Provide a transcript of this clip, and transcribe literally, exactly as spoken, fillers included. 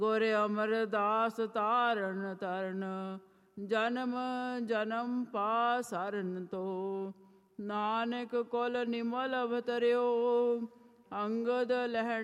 ਗੁਰ ਅਮਰਦਾਸ ਤਾਰਨ ਤਰਨ, ਜਨਮ ਜਨਮ ਪਾਸਰਨ ਤੋ। ਨਾਨਕ ਕੁਲ ਨਿਮਲ ਅਵਤਰਿਓ, ਅੰਗਦ ਲਹਿਣ